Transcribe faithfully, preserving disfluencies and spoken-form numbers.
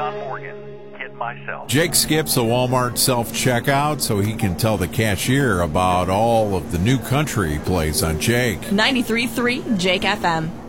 John Morgan, kid myself. Jake skips a Walmart self-checkout so he can tell the cashier about all of the new country he plays on Jake. ninety-three point three Jake F M.